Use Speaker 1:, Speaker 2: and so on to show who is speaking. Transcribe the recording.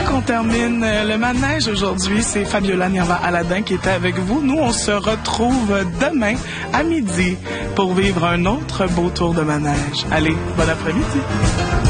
Speaker 1: ça qu'on termine le manège aujourd'hui. C'est Fabiola Niava-Aladin qui était avec vous. Nous, on se retrouve demain à midi pour vivre un autre beau tour de manège. Allez, bon après-midi.